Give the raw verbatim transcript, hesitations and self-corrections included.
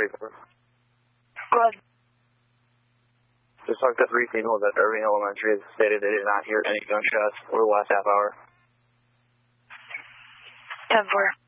report. Good. Just talked to three people that Irving Elementary has stated they did not hear any gunshots over the last half hour. ten four.